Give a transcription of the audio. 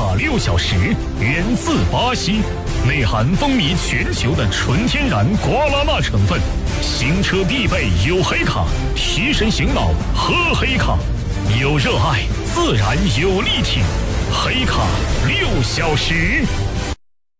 卡6小时，源自巴西，内含风靡全球的纯天然瓜拉纳成分，行车必备有黑卡，提神醒脑喝黑卡，有热爱自然有力挺，黑卡6小时。